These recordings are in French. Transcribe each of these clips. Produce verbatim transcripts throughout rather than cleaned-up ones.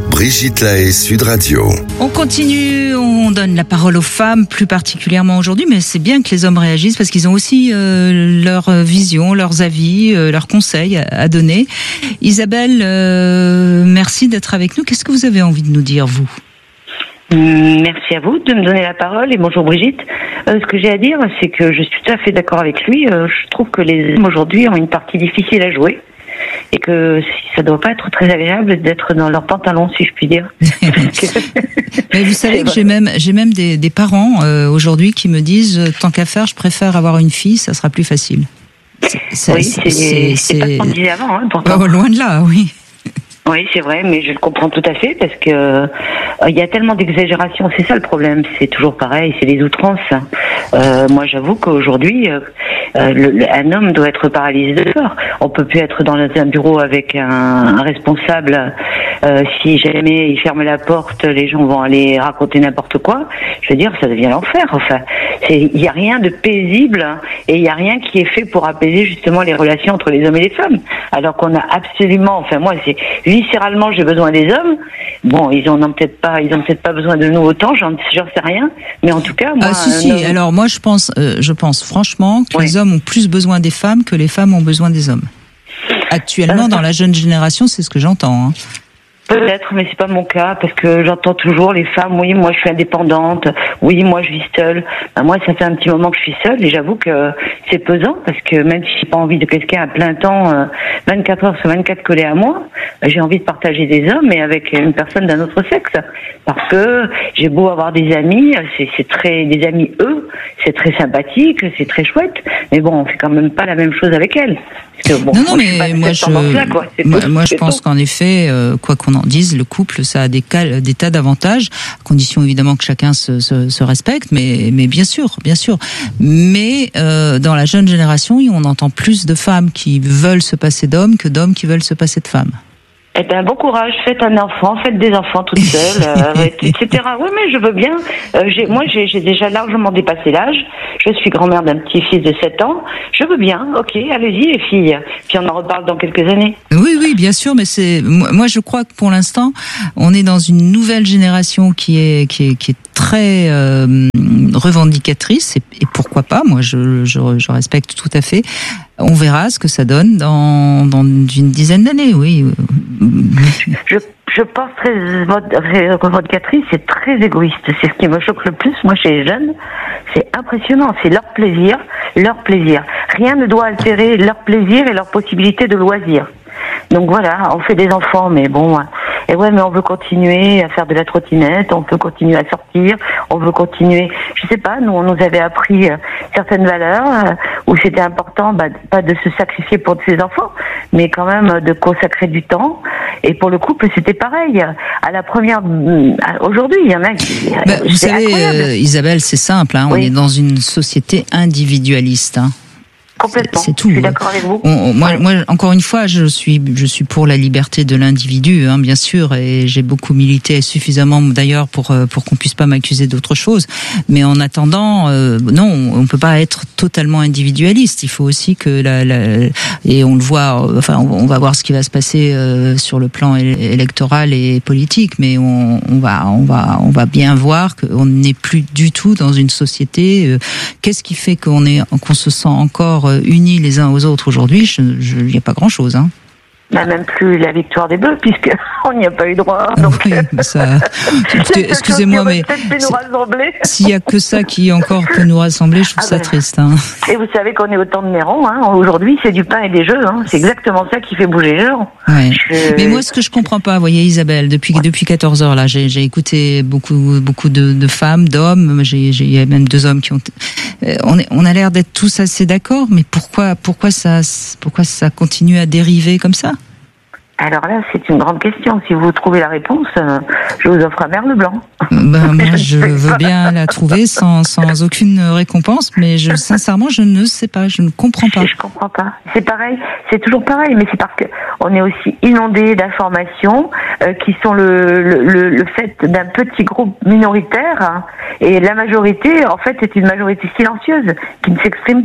Brigitte Lahaie, Sud Radio. On continue, on donne la parole aux femmes plus particulièrement aujourd'hui, mais c'est bien que les hommes réagissent parce qu'ils ont aussi euh, leur vision, leurs avis, euh, leurs conseils à, à donner. Isabelle, euh, merci d'être avec nous. Qu'est-ce que vous avez envie de nous dire, vous ? Merci à vous de me donner la parole et bonjour Brigitte. Euh, ce que j'ai à dire, c'est que je suis tout à fait d'accord avec lui. Euh, je trouve que les hommes aujourd'hui ont une partie difficile à jouer et que ça doit pas être très agréable d'être dans leurs pantalons, si je puis dire. Mais vous savez que j'ai même j'ai même des, des parents euh, aujourd'hui qui me disent tant qu'à faire, je préfère avoir une fille, ça sera plus facile. C'est, oui, c'est, c'est, c'est pas ce qu'on disait avant, hein, pourtant. Oh, loin de là, oui. Oui, c'est vrai, mais je le comprends tout à fait parce que euh, il y a tellement d'exagération. C'est ça le problème. C'est toujours pareil. C'est les outrances. Euh, moi, j'avoue qu'aujourd'hui, euh, le, le, un homme doit être paralysé de peur. On peut plus être dans un bureau avec un, un responsable. Euh, si jamais il ferme la porte, les gens vont aller raconter n'importe quoi. Je veux dire, ça devient l'enfer. Enfin, il y a rien de paisible et il y a rien qui est fait pour apaiser justement les relations entre les hommes et les femmes. Alors qu'on a absolument, enfin moi, c'est viscéralement, j'ai besoin des hommes. Bon, ils en ont peut-être pas, ils ont peut-être pas besoin de nous autant, j'en, j'en sais rien. Mais en tout cas, moi. Ah si si. Euh, Alors moi, je pense, euh, je pense franchement que oui. les hommes ont plus besoin des femmes que les femmes ont besoin des hommes. Actuellement, euh, dans la jeune génération, c'est ce que j'entends. Hein. Peut-être, mais c'est pas mon cas, parce que j'entends toujours les femmes, oui, moi je suis indépendante, oui, moi je vis seule. Ben, moi, ça fait un petit moment que je suis seule, et j'avoue que c'est pesant, parce que même si j'ai pas envie de quelqu'un à plein temps, euh, vingt-quatre heures sur vingt-quatre collé à moi, ben, j'ai envie de partager des hommes, mais avec une personne d'un autre sexe. Parce que j'ai beau avoir des amis, c'est, c'est très, des amis eux, c'est très sympathique, c'est très chouette, mais bon, on fait quand même pas la même chose avec elles. Parce que, bon, non, non, moi, mais moi, je, là, quoi. moi, tout, moi je pense tout. qu'en effet, euh, quoi qu'on en dise, le couple, ça a des, cas, des tas d'avantages, à condition évidemment que chacun se, se, se respecte, mais, mais bien sûr, bien sûr. Mais euh, dans la jeune génération, on entend plus de femmes qui veulent se passer d'hommes que d'hommes qui veulent se passer de femmes. Eh ben, bon courage, faites un enfant, faites des enfants toute seule, euh, et cetera. Oui, mais je veux bien. Euh, j'ai, moi, j'ai, j'ai déjà largement dépassé l'âge. Je suis grand-mère d'un petit-fils de sept ans. Je veux bien. Ok, allez-y, les filles. Puis on en reparle dans quelques années. Oui, oui, bien sûr, mais c'est, moi, je crois que pour l'instant, on est dans une nouvelle génération qui est, qui est, qui est très euh, revendicatrice, et, et pourquoi pas. Moi, je, je, je respecte tout à fait. On verra ce que ça donne dans, dans une dizaine d'années, oui. Je, je pense très revendicatrice, c'est très égoïste. C'est ce qui me choque le plus, moi, chez les jeunes. C'est impressionnant. C'est leur plaisir, leur plaisir. Rien ne doit altérer leur plaisir et leur possibilité de loisir. Donc voilà, on fait des enfants, mais bon, et ouais, mais on veut continuer à faire de la trottinette, on peut continuer à sortir, on veut continuer, je sais pas, nous on nous avait appris euh, certaines valeurs euh, où c'était important, bah, pas de se sacrifier pour ses enfants, mais quand même de consacrer du temps. Et pour le couple, c'était pareil. À la première, aujourd'hui, il y en a qui. Bah, vous savez, euh, Isabelle, c'est simple, hein, oui. On est dans une société individualiste. Hein. Complètement. C'est tout. Je suis d'accord avec vous. On, on, moi, moi, encore une fois, je suis, je suis pour la liberté de l'individu, hein, bien sûr, et j'ai beaucoup milité suffisamment, d'ailleurs, pour pour qu'on puisse pas m'accuser d'autre chose. Mais en attendant, euh, non, on peut pas être totalement individualiste. Il faut aussi que la, la et on le voit. Enfin, on va voir ce qui va se passer euh, sur le plan électoral et politique, mais on, on va, on va, on va bien voir qu'on n'est plus du tout dans une société. Euh, qu'est-ce qui fait qu'on est, qu'on se sent encore unis les uns aux autres aujourd'hui? Il n'y a pas grand-chose. Hein. Bah, même plus la victoire des bœufs, puisqu'on n'y a pas eu droit. Donc... Oui, ça... Excusez-moi, mais s'il n'y a que ça qui encore peut nous rassembler, je trouve ah ça ben... triste. Hein. Et vous savez qu'on est au temps de Néron. Hein. Aujourd'hui, c'est du pain et des jeux. Hein. C'est exactement ça qui fait bouger les gens. Ouais. Je... Mais moi, ce que je comprends pas, vous voyez, Isabelle, depuis, ouais. depuis quatorze heures, là, j'ai, j'ai écouté beaucoup, beaucoup de, de femmes, d'hommes. J'ai, j'ai, il y a même deux hommes qui ont... Euh, on, est, on a l'air d'être tous assez d'accord, mais pourquoi, pourquoi, ça, pourquoi ça continue à dériver comme ça? Alors là, c'est une grande question. Si vous trouvez la réponse, euh, je vous offre un merle blanc. Ben, moi, je veux bien la trouver sans, sans aucune récompense, mais je, sincèrement, je ne sais pas, je ne comprends pas. Je comprends pas. C'est pareil, c'est toujours pareil, mais c'est parce que on est aussi inondé d'informations euh, qui sont le, le, le fait d'un petit groupe minoritaire, hein, et la majorité, en fait, est une majorité silencieuse qui ne s'exprime pas.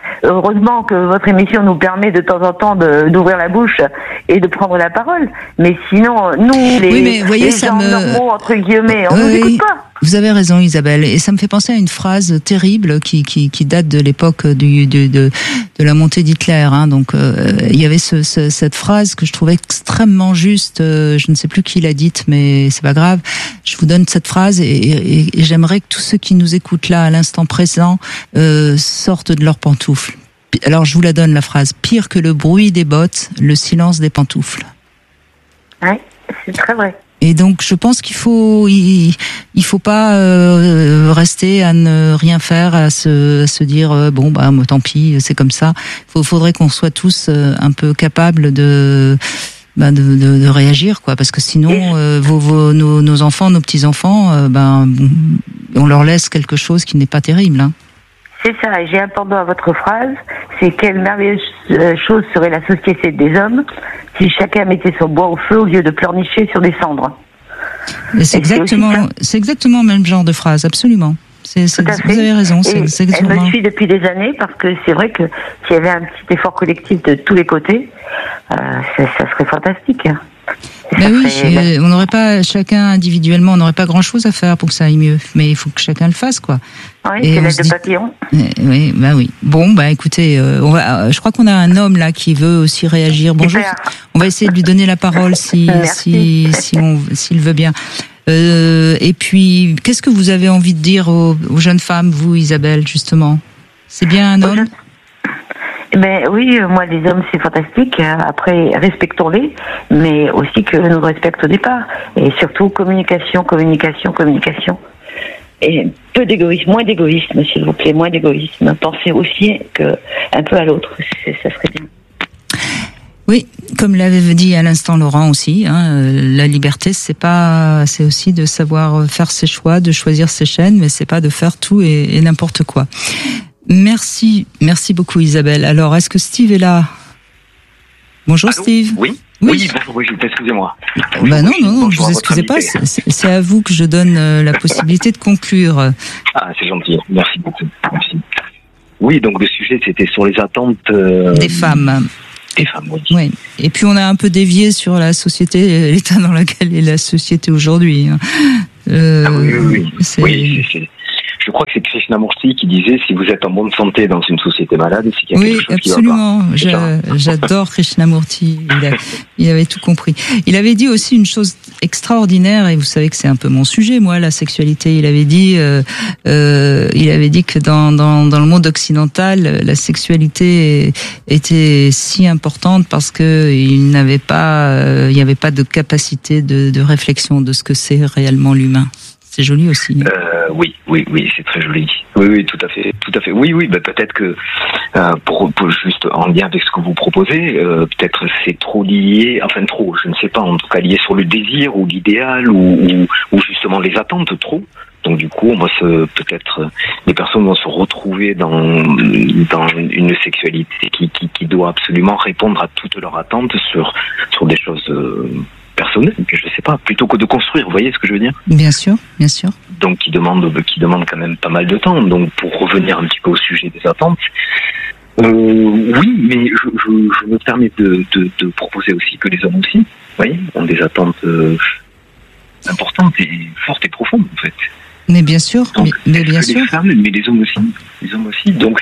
Heureusement que votre émission nous permet de temps en temps de, d'ouvrir la bouche et de prendre la parole. Mais sinon, nous, les, oui, mais, voyez, les ça gens me... normaux, entre guillemets, on ne oui, nous écoute pas. Vous avez raison, Isabelle. Et ça me fait penser à une phrase terrible qui, qui, qui date de l'époque du, de, de, de la montée d'Hitler. Hein. Donc, euh, il y avait ce, ce, cette phrase que je trouvais extrêmement juste. Euh, je ne sais plus qui l'a dite, mais c'est pas grave. Je vous donne cette phrase et, et, et j'aimerais que tous ceux qui nous écoutent là, à l'instant présent, euh, sortent de leurs pantoufles. Alors, je vous la donne, la phrase. Pire que le bruit des bottes, le silence des pantoufles. Oui, c'est très vrai. Et donc, je pense qu'il faut, il, il faut pas euh, rester à ne rien faire, à se, à se dire euh, bon bah moi, tant pis, c'est comme ça. Il faudrait qu'on soit tous euh, un peu capables de, bah, de, de, de réagir, quoi, parce que sinon, euh, vos, vos, nos, nos enfants, nos petits enfants, euh, ben, on leur laisse quelque chose qui n'est pas terrible. Hein. C'est ça, et j'ai un pendant à votre phrase, c'est quelle merveilleuse chose serait la société des hommes si chacun mettait son bois au feu au lieu de pleurnicher sur des cendres. Et c'est, et exactement, c'est, c'est exactement le même genre de phrase, absolument. C'est, c'est, vous avez raison. C'est, c'est elle me suit depuis des années parce que c'est vrai que s'il y avait un petit effort collectif de tous les côtés, euh, ça, ça serait fantastique. Ben oui, serait... on n'aurait pas chacun individuellement, on n'aurait pas grand-chose à faire pour que ça aille mieux, mais il faut que chacun le fasse, quoi. Oui, et c'est l'aide de papillon. Oui, bah oui. Bon, bah écoutez, euh, on va, je crois qu'on a un homme là qui veut aussi réagir. Bonjour. Super. On va essayer de lui donner la parole si, si, si on, s'il veut bien. Euh, et puis, qu'est-ce que vous avez envie de dire aux, aux jeunes femmes, vous, Isabelle, justement? C'est bien un homme? Ben oui, moi les hommes c'est fantastique. Après respectons-les, mais aussi que nous respectent au départ. Et surtout communication, communication, communication. Et peu d'égoïsme, moins d'égoïsme, s'il vous plaît, moins d'égoïsme. Pensez aussi que un peu à l'autre, c'est, ça serait bien. Oui, comme l'avait dit à l'instant Laurent aussi, hein, la liberté c'est pas, c'est aussi de savoir faire ses choix, de choisir ses chaînes, mais c'est pas de faire tout et, et n'importe quoi. Merci, merci beaucoup Isabelle. Alors, est-ce que Steve est là? Bonjour. Allô, Steve. Oui. Oui, oui, bonjour Brigitte, excusez-moi. Bonjour, bah non, non, non, vous excusez pas, c'est, c'est à vous que je donne euh, la possibilité de conclure. Ah, c'est gentil, merci beaucoup. Merci. Oui, donc le sujet c'était sur les attentes euh, des femmes. Des femmes, oui. Oui. Et puis on a un peu dévié sur la société, l'état dans lequel est la société aujourd'hui. Euh, ah oui, oui, oui. C'est... oui c'est, c'est... Je crois que c'est Krishnamurti qui disait si vous êtes en bonne santé dans une société malade, c'est qu'il y a oui, quelque chose absolument. qui va pas. Je, j'adore Krishnamurti. Il, a, il avait tout compris. Il avait dit aussi une chose extraordinaire, et vous savez que c'est un peu mon sujet, moi, la sexualité. Il avait dit, euh, euh, il avait dit que dans, dans, dans le monde occidental, la sexualité était si importante parce que il n'avait pas, euh, il n'y avait pas de capacité de, de réflexion de ce que c'est réellement l'humain. C'est joli aussi. Euh, oui, oui, oui, c'est très joli. Oui, oui, tout à fait, tout à fait. Oui, oui, bah peut-être que euh, pour, pour juste en lien avec ce que vous proposez, euh, peut-être c'est trop lié, enfin trop, je ne sais pas, en tout cas lié sur le désir ou l'idéal ou, ou, ou justement les attentes trop. Donc du coup, on va se peut-être les personnes vont se retrouver dans dans une sexualité qui qui, qui doit absolument répondre à toutes leurs attentes sur sur des choses. Euh, personnel, je sais pas, plutôt que de construire, vous voyez ce que je veux dire? Bien sûr, bien sûr. Donc qui demande, qui demande quand même pas mal de temps. Donc pour revenir un petit peu au sujet des attentes, euh, oui, mais je, je, je me permets de, de, de proposer aussi que les hommes aussi, vous voyez, ont des attentes euh, importantes et fortes et profondes en fait. Mais bien sûr, Donc, mais, mais bien sûr. Les femmes, mais les hommes aussi, les hommes aussi. Donc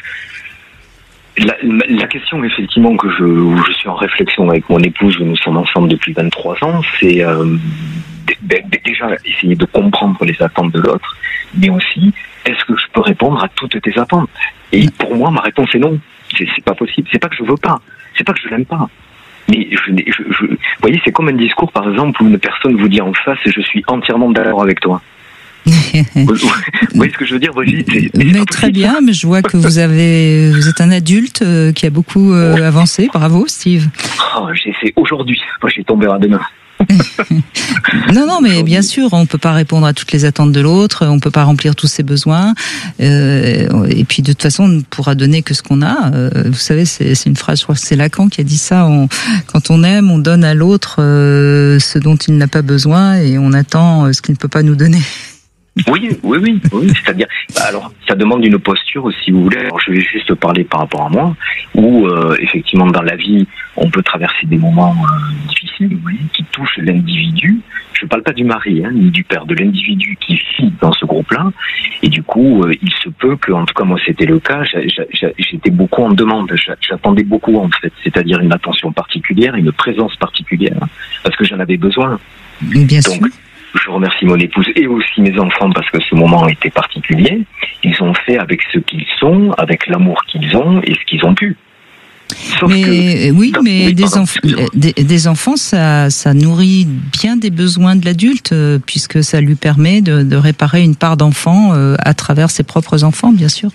La, la question effectivement que je, où je suis en réflexion avec mon épouse, nous sommes ensemble depuis vingt-trois ans, c'est euh, d- d- déjà essayer de comprendre les attentes de l'autre, mais aussi est-ce que je peux répondre à toutes tes attentes? Et pour moi, ma réponse est non. C'est, c'est pas possible. C'est pas que je veux pas. C'est pas que je l'aime pas. Mais je, je, je, vous voyez, c'est comme un discours, par exemple, où une personne vous dit en face « je suis entièrement d'accord avec toi ». Vous voyez ce que je veux dire, Brigitte? c'est, mais mais très bien, mais je vois que vous avez, vous êtes un adulte euh, qui a beaucoup euh, avancé. Bravo, Steve. Oh, j'ai, c'est aujourd'hui. Moi, je suis tombé à demain. non, non, mais bien sûr, on peut pas répondre à toutes les attentes de l'autre, on peut pas remplir tous ses besoins, euh, et puis de toute façon, on ne pourra donner que ce qu'on a. Euh, vous savez, c'est, c'est une phrase, je crois que c'est Lacan qui a dit ça. On, quand on aime, on donne à l'autre euh, ce dont il n'a pas besoin, et on attend ce qu'il ne peut pas nous donner. Oui, oui, oui, oui. C'est-à-dire, alors, ça demande une posture, si vous voulez. Alors, je vais juste parler par rapport à moi, où euh, effectivement, dans la vie, on peut traverser des moments euh, difficiles, vous voyez, qui touchent l'individu. Je ne parle pas du mari, hein, ni du père, de l'individu qui vit dans ce groupe-là. Et du coup, euh, il se peut que, en tout cas, moi, c'était le cas. J'étais beaucoup en demande. J'attendais beaucoup, en fait. C'est-à-dire une attention particulière, une présence particulière, parce que j'en avais besoin. Bien sûr. Donc, je remercie mon épouse et aussi mes enfants parce que ce moment était particulier. Ils ont fait avec ce qu'ils sont, avec l'amour qu'ils ont et ce qu'ils ont pu. Sauf mais que, oui, non, mais oui, des, pardon, enf- des, des enfants, ça, ça nourrit bien des besoins de l'adulte, euh, puisque ça lui permet de, de réparer une part d'enfant euh, à travers ses propres enfants, bien sûr.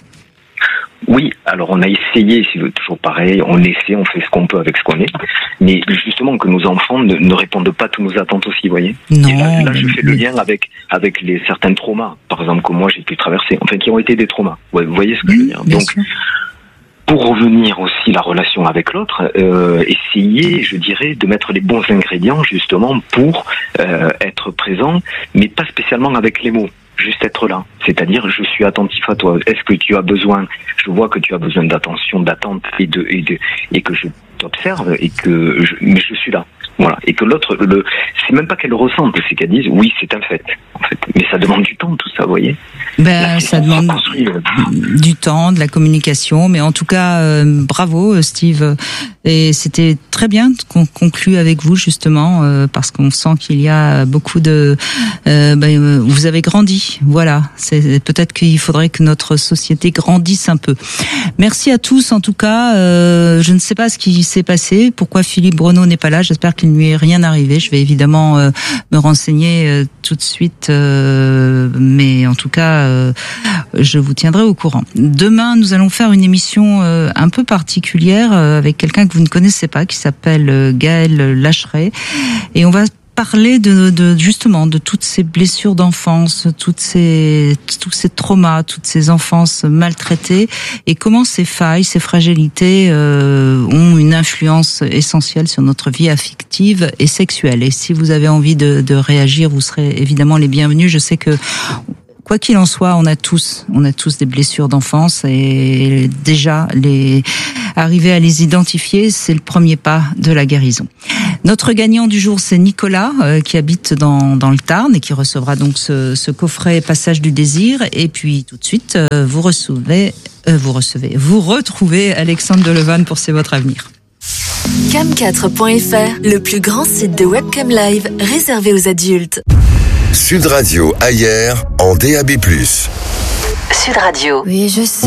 Oui, alors on a essayé, c'est toujours pareil, on essaie, on fait ce qu'on peut avec ce qu'on est, mais justement que nos enfants ne, ne répondent pas à toutes nos attentes aussi, vous voyez. Non, et là, là je fais le lien avec avec les certains traumas, par exemple que moi j'ai pu traverser, enfin qui ont été des traumas. Ouais, vous voyez ce que mmh, je veux dire. Donc sûr. Pour revenir aussi la relation avec l'autre, euh, essayer, je dirais, de mettre les bons ingrédients justement pour euh, être présent, mais pas spécialement avec les mots. Juste être là, c'est-à-dire je suis attentif à toi. Est-ce que tu as besoin? Je vois que tu as besoin d'attention, d'attente et de et de et que je t'observe et que je, mais je suis là. Voilà. Et que l'autre, le, c'est même pas qu'elle ressente, c'est qu'elle dise oui, c'est un fait, en fait. Mais ça demande du temps, tout ça, vous voyez. Ben, là, ça demande du temps, de la communication, mais en tout cas, euh, bravo, Steve. Et c'était très bien qu'on conclue avec vous, justement, euh, parce qu'on sent qu'il y a beaucoup de, euh, ben, vous avez grandi. Voilà. C'est peut-être qu'il faudrait que notre société grandisse un peu. Merci à tous, en tout cas. Euh, je ne sais pas ce qui s'est passé, pourquoi Philippe Bruneau n'est pas là. J'espère qu'il ne lui est rien arrivé. Je vais évidemment euh, me renseigner euh, tout de suite, euh, mais en tout cas, euh, je vous tiendrai au courant. Demain, nous allons faire une émission euh, un peu particulière euh, avec quelqu'un que vous ne connaissez pas, qui s'appelle euh, Gaël Lacheret, et on va parler de, de justement de toutes ces blessures d'enfance, toutes ces tous ces traumas, toutes ces enfances maltraitées, et comment ces failles, ces fragilités euh, ont une influence essentielle sur notre vie affective et sexuelle. Et si vous avez envie de, de réagir, vous serez évidemment les bienvenus. Je sais que quoi qu'il en soit, on a tous, on a tous des blessures d'enfance, et déjà les arriver à les identifier, c'est le premier pas de la guérison. Notre gagnant du jour, c'est Nicolas, euh, qui habite dans dans le Tarn et qui recevra donc ce, ce coffret Passage du désir. Et puis tout de suite, euh, vous recevez, euh, vous recevez, vous retrouvez Alexandre Delevanne pour C'est votre avenir. cam quatre point f r, le plus grand site de webcam live réservé aux adultes. Sud Radio Ayer en D A B plus. Sud Radio. Oui, je sais.